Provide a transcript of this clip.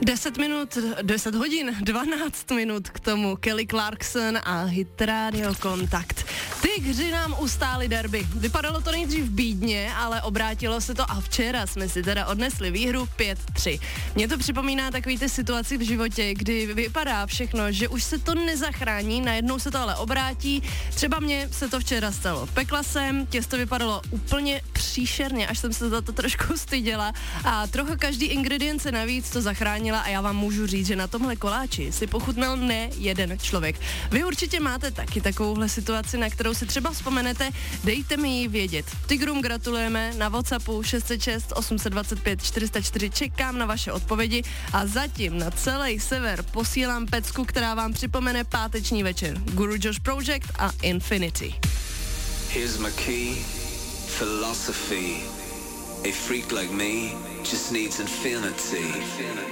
10 hodin, 12 minut k tomu Kelly Clarkson a hit Radio Kontakt. Tygři nám ustáli derby. Vypadalo to nejdřív bídně, ale obrátilo se to a včera jsme si teda odnesli výhru 5-3. Mně to připomíná takový ty situaci v životě, kdy vypadá všechno, že už se to nezachrání, najednou se to ale obrátí. Třeba mně se to včera stalo. Pekla jsem, těsto vypadalo úplně příšerně, až jsem se za to trošku styděla a trochu každý ingredience navíc to zachránila a já vám můžu říct, že na tomhle koláči si pochutnal ne jeden člověk. Vy určitě máte taky takovouhle situaci, na kterou si třeba vzpomenete, dejte mi ji vědět. Tygrům gratulujeme na WhatsAppu 606 825 404, čekám na vaše odpovědi a zatím na celý sever posílám pecku, která vám připomene páteční večer. Guru Josh Project a Infinity. Here's my key, philosophy. A freak like me just needs infinity.